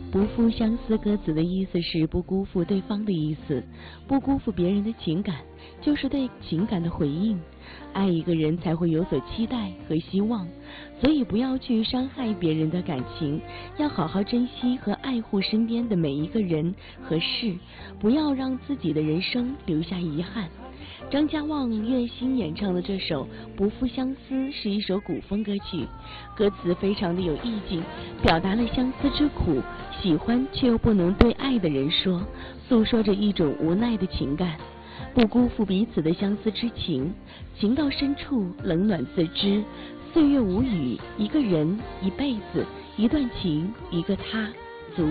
不负相思歌词的意思是不辜负对方的意思，不辜负别人的情感，就是对情感的回应。爱一个人才会有所期待和希望，所以不要去伤害别人的感情，要好好珍惜和爱护身边的每一个人和事，不要让自己的人生留下遗憾。张家旺、岳心演唱的这首《不负相思》是一首古风歌曲，歌词非常的有意境，表达了相思之苦，喜欢却又不能对爱的人说，诉说着一种无奈的情感。不辜负彼此的相思之情，情到深处冷暖自知，岁月无语，一个人一辈子，一段情一个他。